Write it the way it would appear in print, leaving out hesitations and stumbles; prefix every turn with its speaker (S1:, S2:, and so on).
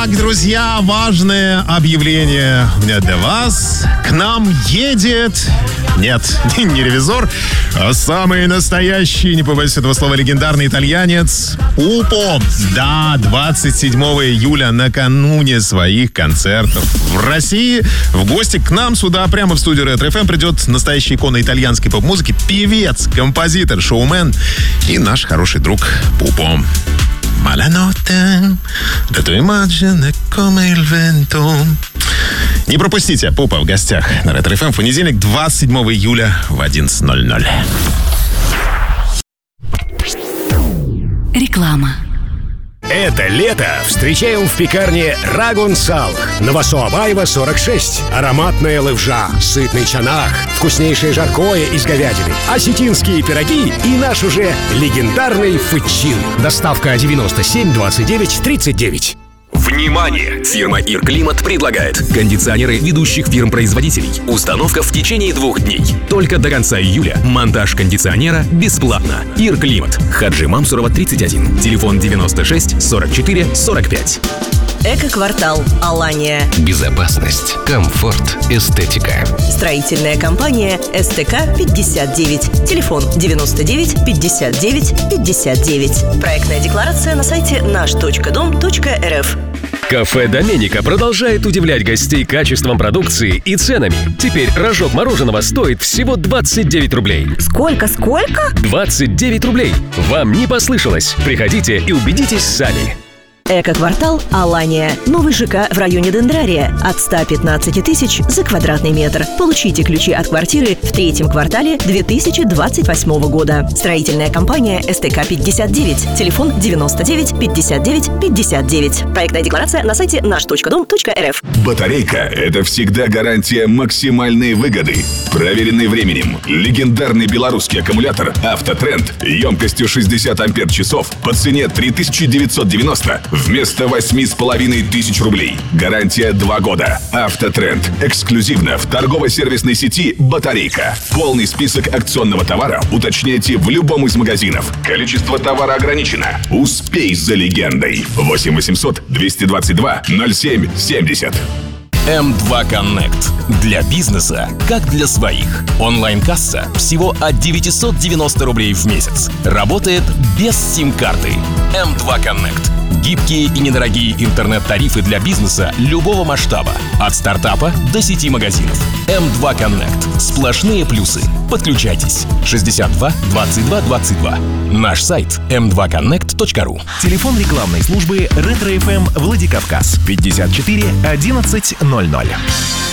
S1: Итак, друзья, важное объявление для вас. К нам едет... Нет, не ревизор, а самый настоящий, не побоюсь этого слова, легендарный итальянец Пупо. Да, 27 июля, накануне своих концертов в России, в гости к нам сюда, прямо в студию Ретро ФМ, придет настоящая икона итальянской поп-музыки, певец, композитор, шоумен и наш хороший друг Пупо. Ma la notte, la tua immagine come il vento. Не пропустите Пупа в гостях на Ретро ФМ в понедельник, 27 июля в 11:00.
S2: Реклама.
S3: Это лето встречаем в пекарне Рагун Салх. Новосоабаева, 46. Ароматная левжа, сытный чанах, вкуснейшее жаркое из говядины, осетинские пироги и наш уже легендарный фучин. Доставка 97 29 39.
S4: Внимание! Фирма «Ирклимат» предлагает кондиционеры ведущих фирм-производителей. Установка в течение 2 дней. Только до конца июля. Монтаж кондиционера бесплатно. «Ирклимат». Хаджи Мамсурова, 31. Телефон 96 44 45.
S5: Эко-квартал Алания.
S6: Безопасность, комфорт, эстетика.
S5: Строительная компания СТК-59. Телефон 99 59 59. Проектная декларация на сайте наш.дом.рф.
S7: Кафе «Доменика» продолжает удивлять гостей качеством продукции и ценами. Теперь рожок мороженого стоит всего 29 рублей.
S5: Сколько?
S7: 29 рублей. Вам не послышалось. Приходите и убедитесь сами.
S5: Эко-квартал Алания. Новый ЖК в районе Дендрария. От 115 тысяч за квадратный метр. Получите ключи от квартиры в 3-м квартале 2028 года. Строительная компания СТК-59. Телефон 99 59 59. Проектная декларация на сайте наш.дом.рф.
S8: Батарейка – это всегда гарантия максимальной выгоды. Проверенный временем. Легендарный белорусский аккумулятор «Автотренд» емкостью 60 ампер-часов по цене 3990 вместо 8500 рублей. Гарантия 2 года. «Автотренд». Эксклюзивно в торгово-сервисной сети «Батарейка». Полный список акционного товара уточняйте в любом из магазинов. Количество товара ограничено. Успей за легендой. 8 800 222 07 70.
S4: М2 Connect. Для бизнеса, как для своих. Онлайн-касса всего от 990 рублей в месяц. Работает без сим-карты. М2 Connect. Гибкие и недорогие интернет-тарифы для бизнеса любого масштаба. От стартапа до сети магазинов. М2 Connect. Сплошные плюсы. Подключайтесь. 62 22 22. Наш сайт m2connect.ru.
S9: Телефон рекламной службы Ретро ФМ Владикавказ 54 11 00.